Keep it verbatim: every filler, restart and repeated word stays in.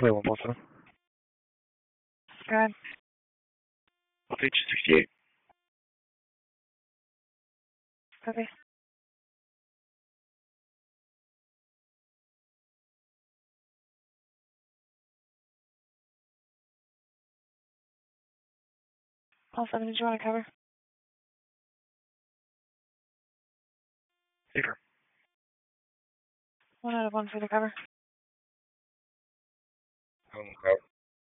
Play one Boston. Go ahead. Page sixty-eight. Copy. All seven, did you want to cover? Safer. One out of one for the cover. Um, cover.